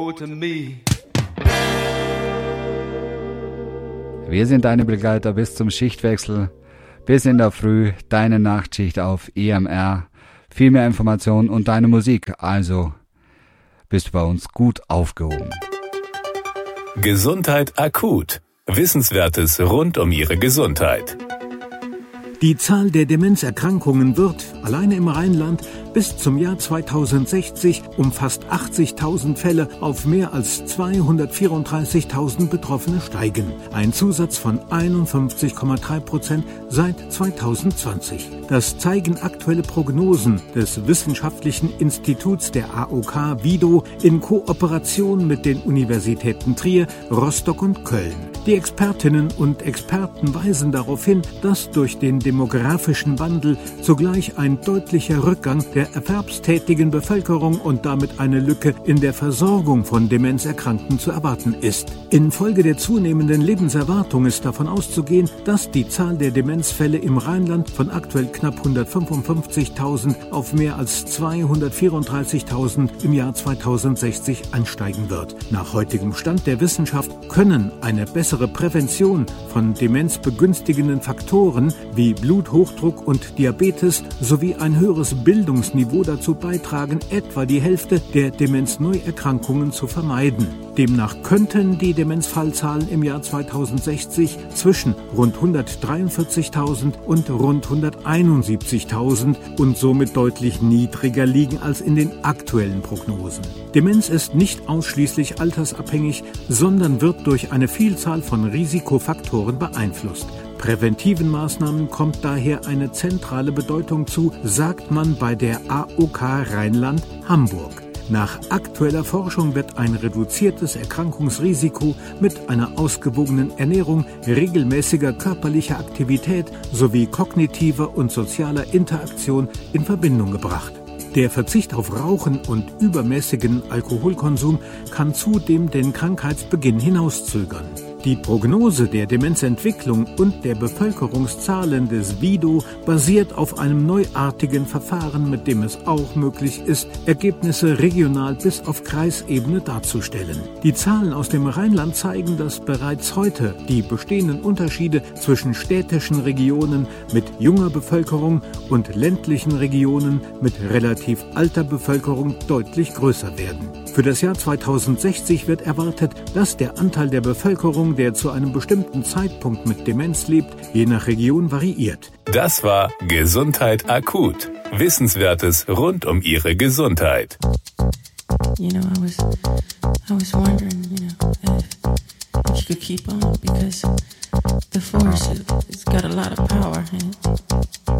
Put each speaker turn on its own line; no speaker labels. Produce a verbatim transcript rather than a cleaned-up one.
To me.
Wir sind deine Begleiter bis zum Schichtwechsel, bis in der Früh, deine Nachtschicht auf E M R. Viel mehr Informationen und deine Musik, also bist du bei uns gut aufgehoben.
Gesundheit akut. Wissenswertes rund um Ihre Gesundheit.
Die Zahl der Demenzerkrankungen wird, alleine im Rheinland, bis zum Jahr zweitausendsechzig um fast achtzigtausend Fälle auf mehr als zweihundertvierunddreißigtausend Betroffene steigen. Ein Zusatz von einundfünfzig Komma drei Prozent seit zweitausendzwanzig. Das zeigen aktuelle Prognosen des Wissenschaftlichen Instituts der A O K VIDO in Kooperation mit den Universitäten Trier, Rostock und Köln. Die Expertinnen und Experten weisen darauf hin, dass durch den demografischen Wandel zugleich ein deutlicher Rückgang der erwerbstätigen Bevölkerung und damit eine Lücke in der Versorgung von Demenzerkrankten zu erwarten ist. Infolge der zunehmenden Lebenserwartung ist davon auszugehen, dass die Zahl der Demenzfälle im Rheinland von aktuell knapp hundertfünfundfünfzigtausend auf mehr als zweihundertvierunddreißigtausend im Jahr zweitausendsechzig ansteigen wird. Nach heutigem Stand der Wissenschaft können eine bessere Prävention von demenzbegünstigenden Faktoren wie Bluthochdruck und Diabetes sowie ein höheres Bildungsniveau dazu beitragen, etwa die Hälfte der Demenzneuerkrankungen zu vermeiden. Demnach könnten die Demenzfallzahlen im Jahr zweitausendsechzig zwischen rund hundertdreiundvierzigtausend und rund hunderteinundsiebzigtausend und somit deutlich niedriger liegen als in den aktuellen Prognosen. Demenz ist nicht ausschließlich altersabhängig, sondern wird durch eine Vielzahl von Risikofaktoren beeinflusst. Präventiven Maßnahmen kommt daher eine zentrale Bedeutung zu, sagt man bei der A O K Rheinland-Hamburg. Nach aktueller Forschung wird ein reduziertes Erkrankungsrisiko mit einer ausgewogenen Ernährung, regelmäßiger körperlicher Aktivität sowie kognitiver und sozialer Interaktion in Verbindung gebracht. Der Verzicht auf Rauchen und übermäßigen Alkoholkonsum kann zudem den Krankheitsbeginn hinauszögern. Die Prognose der Demenzentwicklung und der Bevölkerungszahlen des VIDO basiert auf einem neuartigen Verfahren, mit dem es auch möglich ist, Ergebnisse regional bis auf Kreisebene darzustellen. Die Zahlen aus dem Rheinland zeigen, dass bereits heute die bestehenden Unterschiede zwischen städtischen Regionen mit junger Bevölkerung und ländlichen Regionen mit relativ alter Bevölkerung deutlich größer werden. Für das Jahr zweitausendsechzig wird erwartet, dass der Anteil der Bevölkerung, der zu einem bestimmten Zeitpunkt mit Demenz lebt, je nach Region variiert.
Das war Gesundheit akut. Wissenswertes rund um Ihre Gesundheit.
You know, I was, I was wondering, you know, if, if you could keep on because the force, it's got a lot of power in it.